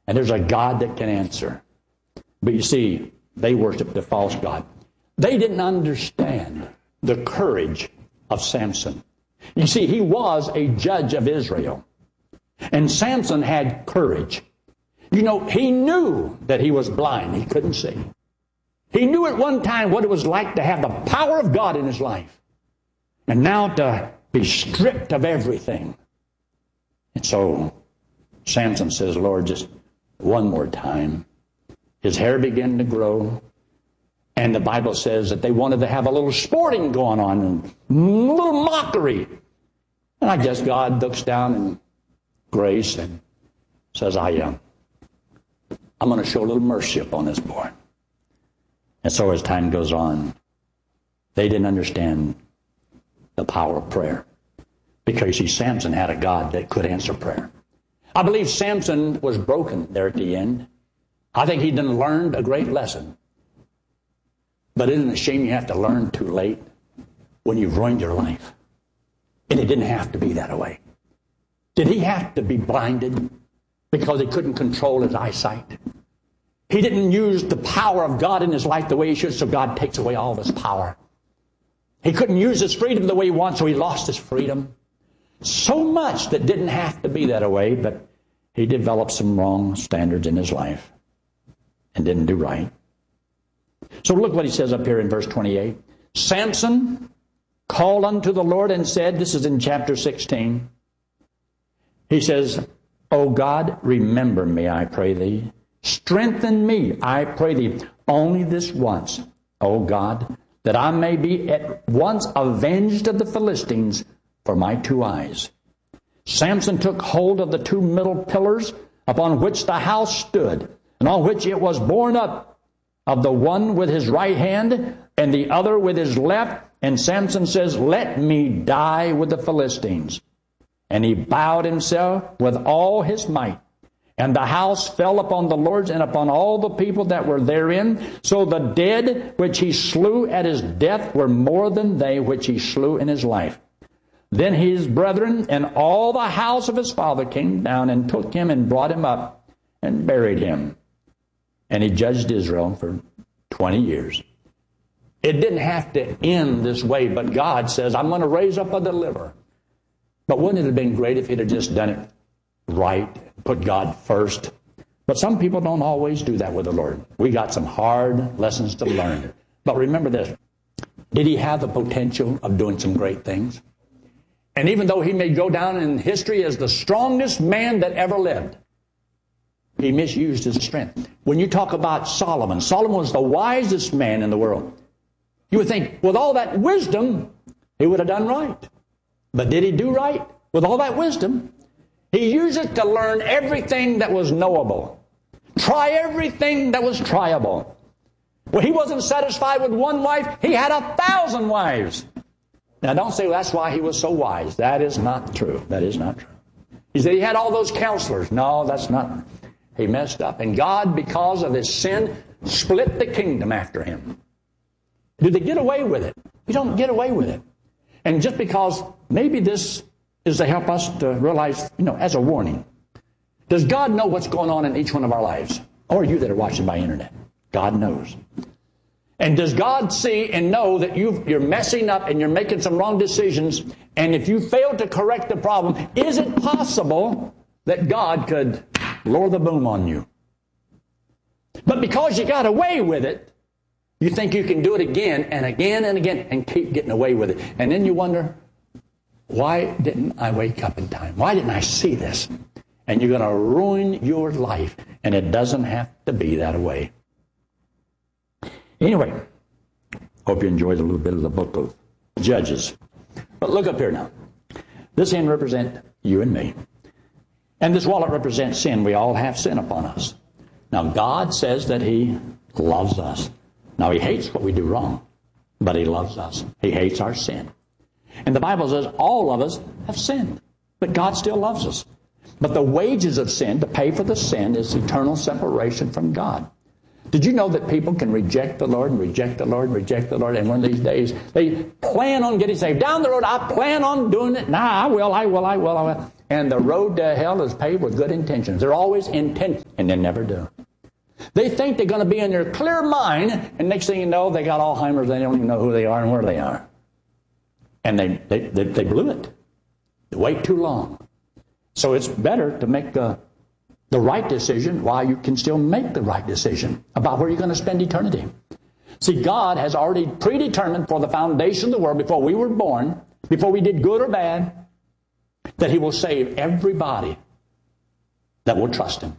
And there's a God that can answer. But you see, they worshiped the false god. They didn't understand the courage of Samson. You see, he was a judge of Israel. And Samson had courage. You know, he knew that he was blind. He couldn't see. He knew at one time what it was like to have the power of God in his life. And now to be stripped of everything. And so Samson says, Lord, just one more time. His hair began to grow. And the Bible says that they wanted to have a little sporting going on and a little mockery. And I guess God looks down in grace and says, I'm going to show a little mercy upon this boy. And so as time goes on, they didn't understand the power of prayer. Because, you see, Samson had a God that could answer prayer. I believe Samson was broken there at the end. I think he done learned a great lesson. But isn't it a shame you have to learn too late when you've ruined your life? And it didn't have to be that way. Did he have to be blinded because he couldn't control his eyesight? He didn't use the power of God in his life the way he should, so God takes away all of his power. He couldn't use his freedom the way he wants, so he lost his freedom. So much that didn't have to be that way, but he developed some wrong standards in his life and didn't do right. So look what he says up here in verse 28. Samson called unto the Lord and said, this is in chapter 16. He says, O God, remember me, I pray thee. Strengthen me, I pray thee, only this once, O God, that I may be at once avenged of the Philistines for my two eyes. Samson took hold of the two middle pillars upon which the house stood, and on which it was borne up, of the one with his right hand and the other with his left. And Samson says, let me die with the Philistines. And he bowed himself with all his might. And the house fell upon the lords and upon all the people that were therein. So the dead which he slew at his death were more than they which he slew in his life. Then his brethren and all the house of his father came down and took him and brought him up and buried him. And he judged Israel for 20 years. It didn't have to end this way, but God says, I'm going to raise up a deliverer. But wouldn't it have been great if he'd have just done it right, put God first? But some people don't always do that with the Lord. We got some hard lessons to learn. But remember this. Did he have the potential of doing some great things? And even though he may go down in history as the strongest man that ever lived, he misused his strength. When you talk about Solomon, Solomon was the wisest man in the world. You would think, with all that wisdom, he would have done right. But did he do right? With all that wisdom, he used it to learn everything that was knowable. Try everything that was tryable. Well, he wasn't satisfied with one wife. He had 1,000 wives. Now, don't say, well, that's why he was so wise. That is not true. That is not true. He said he had all those counselors. No, that's not. He messed up. And God, because of his sin, split the kingdom after him. Did they get away with it? You don't get away with it. And just because maybe this is to help us to realize, as a warning. Does God know what's going on in each one of our lives? Or you that are watching by internet? God knows. And does God see and know that you're messing up and you're making some wrong decisions? And if you fail to correct the problem, is it possible that God could lower the boom on you? But because you got away with it, you think you can do it again and again and again and keep getting away with it. And then you wonder, why didn't I wake up in time? Why didn't I see this? And you're going to ruin your life. And it doesn't have to be that way. Anyway, hope you enjoyed a little bit of the book of Judges. But look up here now. This hand represents you and me. And this wallet represents sin. We all have sin upon us. Now, God says that he loves us. Now, he hates what we do wrong, but he loves us. He hates our sin. And the Bible says all of us have sinned, but God still loves us. But the wages of sin, to pay for the sin, is eternal separation from God. Did you know that people can reject the Lord and reject the Lord and reject the Lord, and one of these days they plan on getting saved? Down the road, I plan on doing it. Nah, I will. And the road to hell is paved with good intentions. They're always intent, and they never do. They think they're going to be in their clear mind, and next thing you know, they got Alzheimer's. They don't even know who they are and where they are. And they blew it. They wait too long. So it's better to make the right decision while you can still make the right decision about where you're going to spend eternity. See, God has already predetermined for the foundation of the world, before we were born, before we did good or bad, that He will save everybody that will trust Him.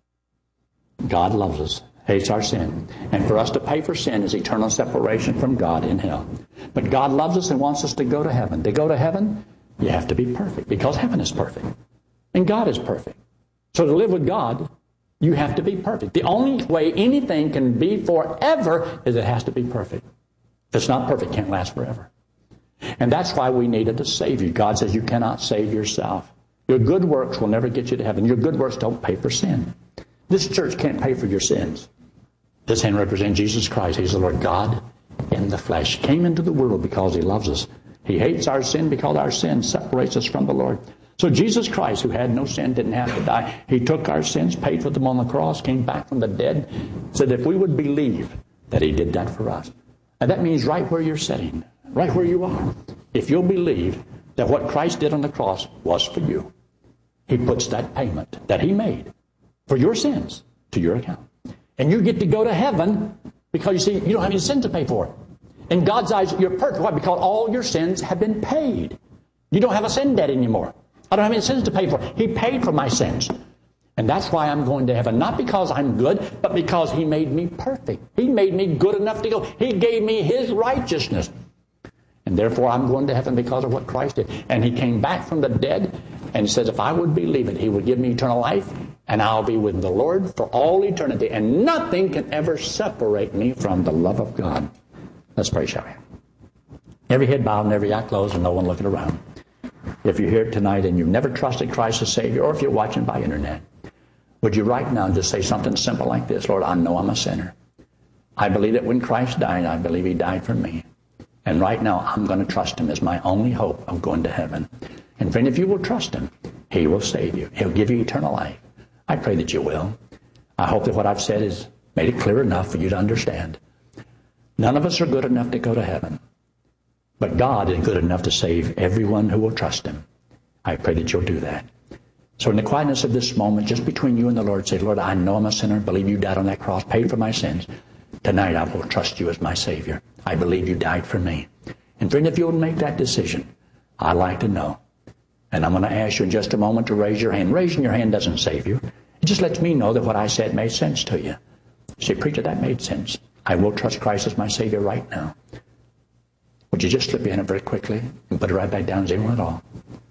God loves us, hates our sin. And for us to pay for sin is eternal separation from God in hell. But God loves us and wants us to go to heaven. To go to heaven, you have to be perfect, because heaven is perfect. And God is perfect. So to live with God, you have to be perfect. The only way anything can be forever is it has to be perfect. If it's not perfect, it can't last forever. And that's why we needed a Savior. God says you cannot save yourself. Your good works will never get you to heaven. Your good works don't pay for sin. This church can't pay for your sins. This hand represents Jesus Christ. He's the Lord God in the flesh. He came into the world because He loves us. He hates our sin because our sin separates us from the Lord. So Jesus Christ, who had no sin, didn't have to die. He took our sins, paid for them on the cross, came back from the dead, said if we would believe that He did that for us. And that means right where you're sitting, right where you are. If you'll believe that what Christ did on the cross was for you, He puts that payment that He made for your sins to your account. And you get to go to heaven because, you see, you don't have any sin to pay for. In God's eyes, you're perfect. Why? Because all your sins have been paid. You don't have a sin debt anymore. I don't have any sins to pay for. He paid for my sins. And that's why I'm going to heaven. Not because I'm good, but because He made me perfect. He made me good enough to go. He gave me His righteousness. And therefore I'm going to heaven because of what Christ did. And He came back from the dead and says if I would believe it, He would give me eternal life, and I'll be with the Lord for all eternity. And nothing can ever separate me from the love of God. Let's pray, shall we? Every head bowed and every eye closed and no one looking around. If you're here tonight and you've never trusted Christ as Savior, or if you're watching by internet, would you right now just say something simple like this? Lord, I know I'm a sinner. I believe that when Christ died, I believe He died for me. And right now, I'm going to trust Him as my only hope of going to heaven. And friend, if you will trust Him, He will save you. He'll give you eternal life. I pray that you will. I hope that what I've said has made it clear enough for you to understand. None of us are good enough to go to heaven. But God is good enough to save everyone who will trust Him. I pray that you'll do that. So in the quietness of this moment, just between you and the Lord, say, Lord, I know I'm a sinner. Believe You died on that cross, paid for my sins. Tonight I will trust You as my Savior. I believe You died for me. And friend, if you'll make that decision, I'd like to know. And I'm going to ask you in just a moment to raise your hand. Raising your hand doesn't save you. It just lets me know that what I said made sense to you. Say, preacher, that made sense. I will trust Christ as my Savior right now. Would you just slip your hand very quickly and put it right back down, zero at all?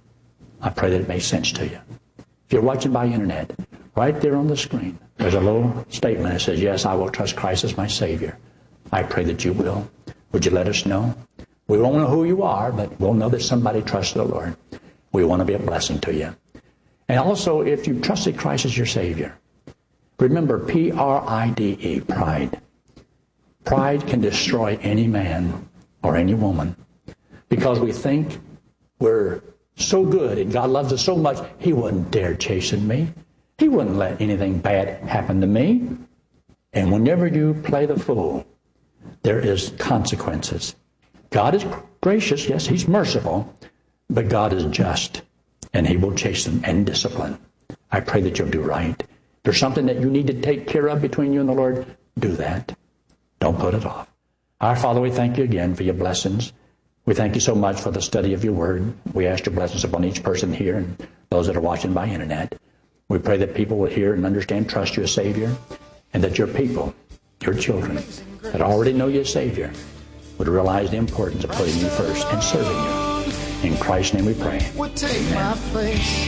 I pray that it made sense to you. If you're watching by internet, right there on the screen, there's a little statement that says, yes, I will trust Christ as my Savior. I pray that you will. Would you let us know? We won't know who you are, but we'll know that somebody trusts the Lord. We want to be a blessing to you. And also, if you trusted Christ as your Savior, remember P-R-I-D-E, pride. Pride can destroy any man or any woman because we think we're so good and God loves us so much, He wouldn't dare chasten me. He wouldn't let anything bad happen to me. And whenever you play the fool, there is consequences. God is gracious, yes, He's merciful, but God is just, and He will chasten and discipline. I pray that you'll do right. If there's something that you need to take care of between you and the Lord, do that. Don't put it off. Our Father, we thank You again for Your blessings. We thank You so much for the study of Your Word. We ask Your blessings upon each person here and those that are watching by internet. We pray that people will hear and understand, trust You as Savior, and that Your people, Your children, that already know You as Savior, would realize the importance of putting You first and serving You. In Christ's name we pray. Would take my place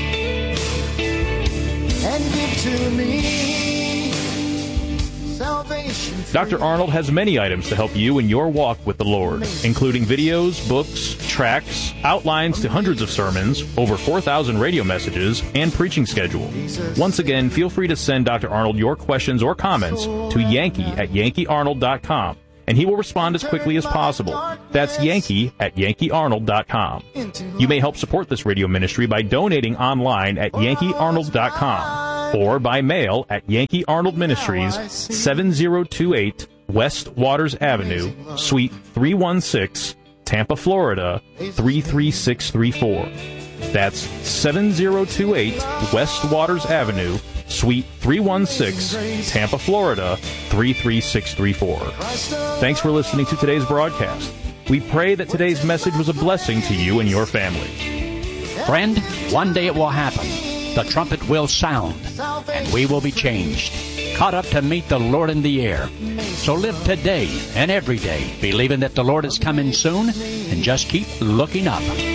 and give to me salvation. Dr. Arnold has many items to help you in your walk with the Lord, including videos, books, tracts, outlines to hundreds of sermons, over 4,000 radio messages, and preaching schedule. Once again, feel free to send Dr. Arnold your questions or comments to Yankee@yankeearnold.com. and he will respond as quickly as possible. That's Yankee at yankeearnold.com. You may help support this radio ministry by donating online at yankeearnold.com or by mail at Yankee Arnold Ministries, 7028 West Waters Avenue, Suite 316, Tampa, Florida, 33634. That's 7028 West Waters Avenue, Suite 316, Tampa, Florida, 33634. Thanks for listening to today's broadcast. We pray that today's message was a blessing to you and your family. Friend, one day it will happen. The trumpet will sound, and we will be changed, caught up to meet the Lord in the air. So live today and every day, believing that the Lord is coming soon, and just keep looking up.